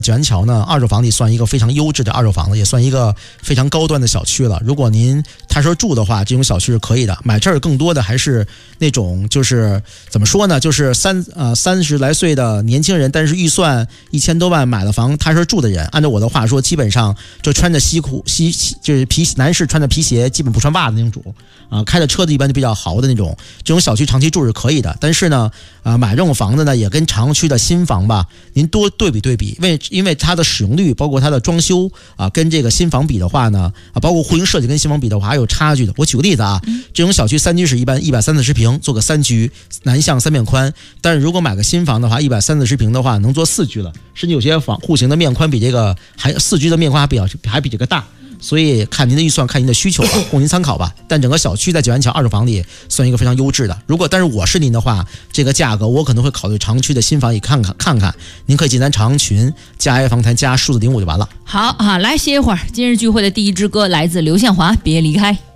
九元桥呢，二手房里算一个非常优质的二手房子，也算一个非常高端的小区了。如果您踏实住的话，这种小区是可以的。买这儿更多的还是那种就是怎么说呢，就是30来岁的年轻人，但是预算1000多万买了房踏实住的人。按照我的话说，基本上就穿着就是男士穿着皮鞋，基本不穿袜子那种主啊，开的车子一般就比较豪的那种。这种小区长期住是可以的，但是呢，买这种房子呢，也跟长区的新房吧，您多对比，因为它的使用率，包括它的装修啊，跟这个新房比的话呢，包括户型设计跟新房比的话还有差距的。我举个例子啊，这种小区3居室一般130平，做个3居，南向3面宽。但是如果买个新房的话，130平的话能做4居了，甚至有些户型的面宽比这个4居的面宽还比这个大。所以看您的预算，看您的需求吧，供您参考吧。但整个小区在九元桥二手房里算一个非常优质的。但是我是您的话，这个价格我可能会考虑长区的新房也看看。您可以进咱朝阳群加爱访谈加数字05就完了。 好啊，来歇一会儿。今日聚会的第一支歌来自刘宪华，别离开。